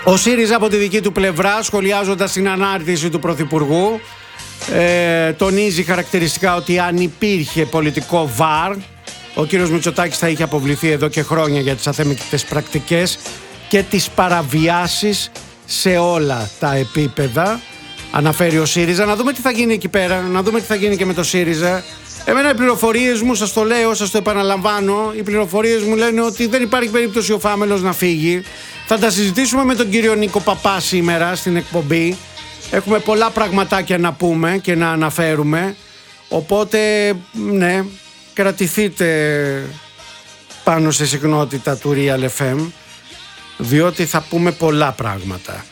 Ο ΣΥΡΙΖΑ από τη δική του πλευρά, σχολιάζοντας την ανάρτηση του Πρωθυπουργού, τονίζει χαρακτηριστικά ότι αν υπήρχε πολιτικό βαρ, ο κύριος Μητσοτάκης θα είχε αποβληθεί εδώ και χρόνια για τις αθέμητες πρακτικές και τις παραβιάσεις σε όλα τα επίπεδα. Αναφέρει ο ΣΥΡΙΖΑ. Να δούμε τι θα γίνει εκεί πέρα, να δούμε τι θα γίνει και με το ΣΥΡΙΖΑ. Εμένα οι πληροφορίες μου, σας το λέω, σας το επαναλαμβάνω, οι πληροφορίες μου λένε ότι δεν υπάρχει περίπτωση ο Φάμελος να φύγει. Θα τα συζητήσουμε με τον κύριο Νίκο Παπά σήμερα στην εκπομπή. Έχουμε πολλά πραγματάκια να πούμε και να αναφέρουμε. Οπότε, ναι, κρατηθείτε πάνω στη συχνότητα του Real FM, διότι θα πούμε πολλά πράγματα.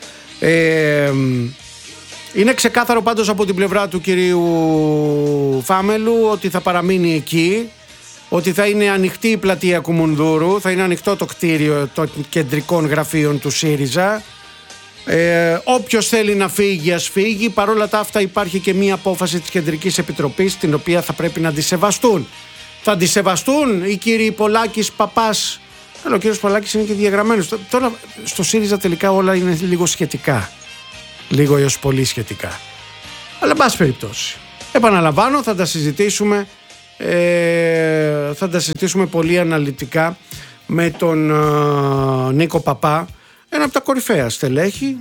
Είναι ξεκάθαρο πάντως από την πλευρά του κυρίου Φάμελου ότι θα παραμείνει εκεί, ότι θα είναι ανοιχτή η πλατεία Κουμουνδούρου, θα είναι ανοιχτό το κτίριο των κεντρικών γραφείων του ΣΥΡΙΖΑ. Όποιος θέλει να φύγει ας φύγει. Παρόλα τα αυτά υπάρχει και μία απόφαση της Κεντρικής Επιτροπής, την οποία θα πρέπει να αντισεβαστούν. Θα αντισεβαστούν οι κύριοι Πολάκης, Παπάς. Αλλά ο κύριος Πολάκης είναι και διαγραμμένος. Τώρα στο ΣΥΡΙΖΑ τελικά όλα είναι λίγο σχετικά. Λίγο έως πολύ σχετικά. Αλλά εν πάση περιπτώσει, επαναλαμβάνω, θα τα συζητήσουμε πολύ αναλυτικά με τον Νίκο Παπά, ένα από τα κορυφαία στελέχη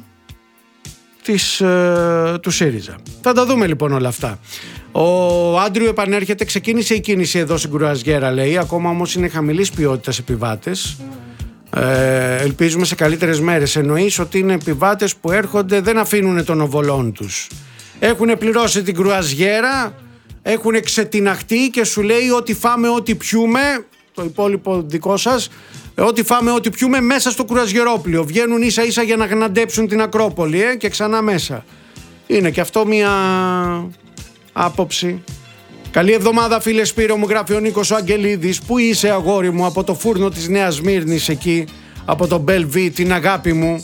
του ΣΥΡΙΖΑ. Θα τα δούμε λοιπόν όλα αυτά. Ο Άντριου επανέρχεται, ξεκίνησε η κίνηση εδώ στην Κρουαζιέρα, λέει, ακόμα όμως είναι χαμηλής ποιότητας επιβάτες. Ελπίζουμε σε καλύτερες μέρες. Εννοείς ότι είναι επιβάτες που έρχονται, δεν αφήνουν τον οβολόν τους. Έχουν πληρώσει την κρουαζιέρα, έχουν ξετιναχτεί και σου λέει ότι φάμε ό,τι πιούμε, το υπόλοιπο δικό σας, ότι φάμε ό,τι πιούμε μέσα στο κρουαζιερόπλιο. Βγαίνουν ίσα ίσα για να γναντέψουν την Ακρόπολη και ξανά μέσα. Είναι και αυτό μια άποψη. Καλή εβδομάδα φίλε Σπύρο, μου γράφει ο Νίκος ο Αγγελίδης. Πού είσαι αγόρι μου, από το φούρνο της Νέας Σμύρνης εκεί, από το Μπελβί, την αγάπη μου.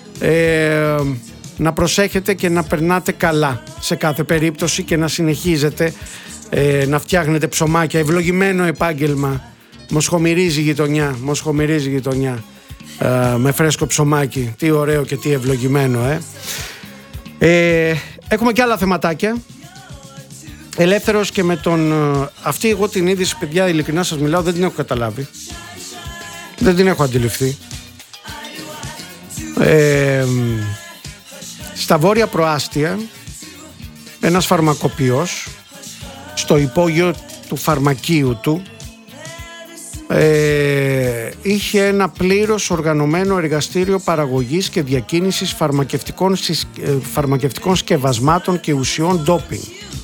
Να προσέχετε και να περνάτε καλά σε κάθε περίπτωση και να συνεχίζετε να φτιάχνετε ψωμάκια. Ευλογημένο επάγγελμα. Μοσχομυρίζει γειτονιά. Με φρέσκο ψωμάκι. Τι ωραίο και τι ευλογημένο. Έχουμε και άλλα θεματάκια. Ελεύθερος και με τον... Αυτή εγώ την είδηση, παιδιά, ειλικρινά σας μιλάω, δεν την έχω καταλάβει. Δεν την έχω αντιληφθεί. Στα βόρεια προάστια, ένας φαρμακοποιός στο υπόγειο του φαρμακείου του είχε ένα πλήρως οργανωμένο εργαστήριο παραγωγής και διακίνησης φαρμακευτικών σκευασμάτων και ουσιών ντόπινγκ.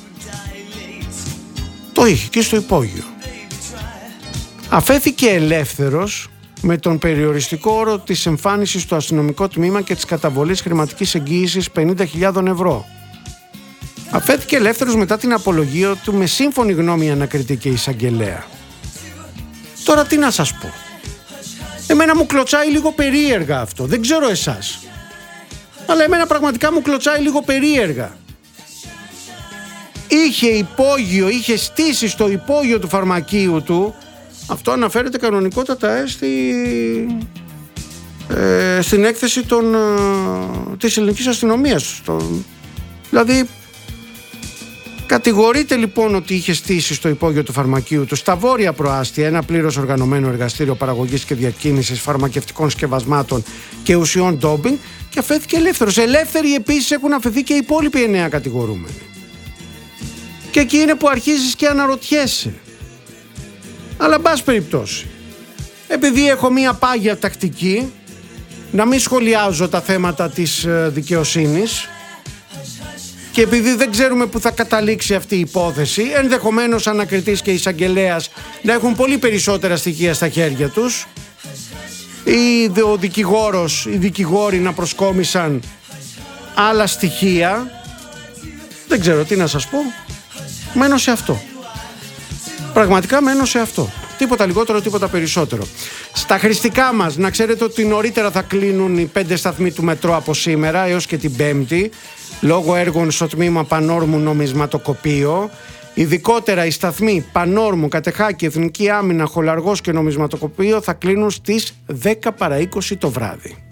Το είχε και στο υπόγειο. Αφέθηκε ελεύθερος με τον περιοριστικό όρο της εμφάνισης στο αστυνομικό τμήμα και της καταβολής χρηματικής εγγύησης 50.000 ευρώ. Αφέθηκε ελεύθερος μετά την απολογία του με σύμφωνη γνώμη ανακριτή και εισαγγελέα. Τώρα τι να σας πω. Εμένα μου κλωτσάει λίγο περίεργα αυτό. Δεν ξέρω εσάς. Αλλά εμένα πραγματικά μου κλωτσάει λίγο περίεργα. Είχε υπόγειο, είχε στήσει στο υπόγειο του φαρμακείου του. Αυτό αναφέρεται κανονικότατα στην έκθεση της ελληνικής αστυνομίας. Δηλαδή κατηγορείται λοιπόν ότι είχε στήσει στο υπόγειο του φαρμακείου του στα βόρεια προάστια ένα πλήρως οργανωμένο εργαστήριο παραγωγής και διακίνησης φαρμακευτικών σκευασμάτων και ουσιών ντόπινγκ και αφέθηκε ελεύθερος. Ελεύθεροι επίσης έχουν αφαιθεί και οι υπόλοιποι 9 κατηγορούμενοι. Και εκεί είναι που αρχίζεις και αναρωτιέσαι. Αλλά εν πάση περιπτώσει, επειδή έχω μία πάγια τακτική να μην σχολιάζω τα θέματα της δικαιοσύνης και επειδή δεν ξέρουμε που θα καταλήξει αυτή η υπόθεση, ενδεχομένως ανακριτής και εισαγγελέας να έχουν πολύ περισσότερα στοιχεία στα χέρια τους ή οι δικηγόροι να προσκόμισαν άλλα στοιχεία, δεν ξέρω τι να σας πω. Μένω σε αυτό. Πραγματικά μένω σε αυτό. Τίποτα λιγότερο, τίποτα περισσότερο. Στα χρηστικά μας, να ξέρετε ότι νωρίτερα θα κλείνουν οι 5 σταθμοί του μετρό από σήμερα έως και την Πέμπτη, λόγω έργων στο τμήμα Πανόρμου Νομισματοκοπείο. Ειδικότερα οι σταθμοί Πανόρμου, Κατεχάκη, Εθνική Άμυνα, Χολαργός και Νομισματοκοπείο θα κλείνουν στις 10 παρά 20 το βράδυ.